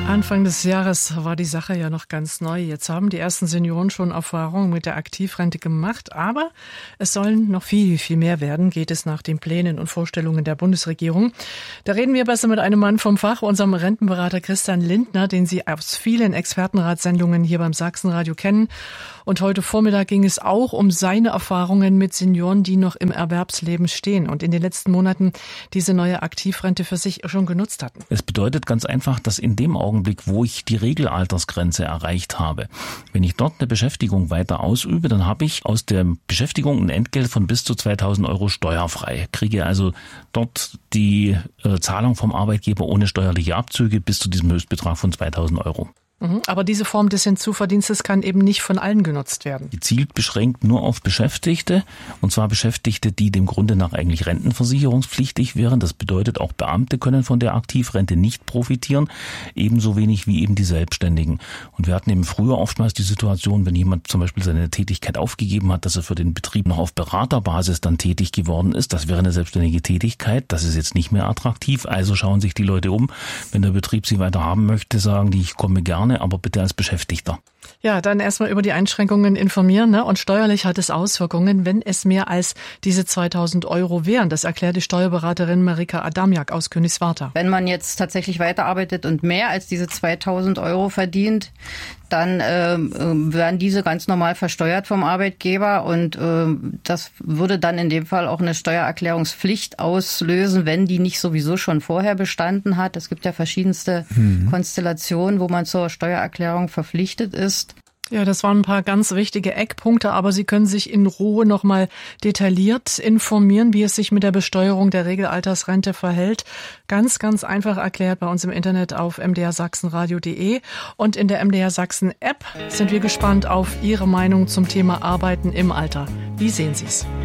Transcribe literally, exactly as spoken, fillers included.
Anfang des Jahres war die Sache ja noch ganz neu. Jetzt haben die ersten Senioren schon Erfahrungen mit der Aktivrente gemacht. Aber es sollen noch viel, viel mehr werden, geht es nach den Plänen und Vorstellungen der Bundesregierung. Da reden wir besser mit einem Mann vom Fach, unserem Rentenberater Christian Lindner, den Sie aus vielen Expertenratssendungen hier beim Sachsenradio kennen. Und heute Vormittag ging es auch um seine Erfahrungen mit Senioren, die noch im Erwerbsleben stehen und in den letzten Monaten diese neue Aktivrente für sich schon genutzt hatten. Es bedeutet ganz einfach, dass in dem Augenblick, wo ich die Regelaltersgrenze erreicht habe, wenn ich dort eine Beschäftigung weiter ausübe, dann habe ich aus der Beschäftigung ein Entgelt von bis zu zweitausend Euro steuerfrei. Kriege also dort die äh, Zahlung vom Arbeitgeber ohne steuerliche Abzüge bis zu diesem Höchstbetrag von zweitausend Euro. Aber diese Form des Hinzuverdienstes kann eben nicht von allen genutzt werden. Gezielt beschränkt nur auf Beschäftigte, und zwar Beschäftigte, die dem Grunde nach eigentlich rentenversicherungspflichtig wären. Das bedeutet, auch Beamte können von der Aktivrente nicht profitieren, ebenso wenig wie eben die Selbstständigen. Und wir hatten eben früher oftmals die Situation, wenn jemand zum Beispiel seine Tätigkeit aufgegeben hat, dass er für den Betrieb noch auf Beraterbasis dann tätig geworden ist. Das wäre eine selbstständige Tätigkeit. Das ist jetzt nicht mehr attraktiv. Also schauen sich die Leute um. Wenn der Betrieb sie weiter haben möchte, sagen die, ich komme gerne, aber bitte als Beschäftigter. Ja, dann erstmal über die Einschränkungen informieren, ne? Und steuerlich hat es Auswirkungen, wenn es mehr als diese zweitausend Euro wären. Das erklärt die Steuerberaterin Marika Adamjak aus Königswarta. Wenn man jetzt tatsächlich weiterarbeitet und mehr als diese zweitausend Euro verdient, dann äh, werden diese ganz normal versteuert vom Arbeitgeber und äh, das würde dann in dem Fall auch eine Steuererklärungspflicht auslösen, wenn die nicht sowieso schon vorher bestanden hat. Es gibt ja verschiedenste mhm. Konstellationen, wo man zur Steuererklärung verpflichtet ist. Ja, das waren ein paar ganz wichtige Eckpunkte, aber Sie können sich in Ruhe nochmal detailliert informieren, wie es sich mit der Besteuerung der Regelaltersrente verhält. Ganz, ganz einfach erklärt bei uns im Internet auf m d r sachsenradio punkt d e und in der M D R Sachsen App sind wir gespannt auf Ihre Meinung zum Thema Arbeiten im Alter. Wie sehen Sie es?